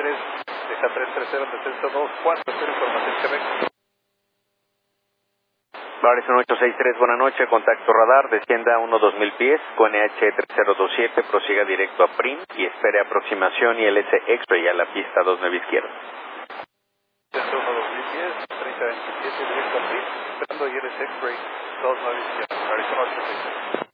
3, deja 330, descenso 24, cero información Quebec. Horizon 863, buena noche, contacto radar, descienda a 1-2000 pies, con EH3027, prosiga directo a PRIM y espere aproximación ILS X-Ray a la pista 29 izquierda. Descenso 1-2010, 3027, directo a PRIM, esperando ILS X-Ray 29 izquierda, Horizon 863.